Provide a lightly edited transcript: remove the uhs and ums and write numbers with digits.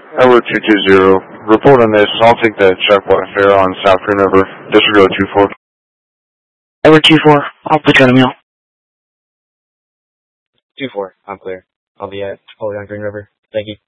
Edward 220, report on this. I'll take that check white fare on South Green River. Disregard 24. Edward 24, I'll put you on a meal. 2-4, I'm clear. I'll be at Chipotle on Green River. Thank you.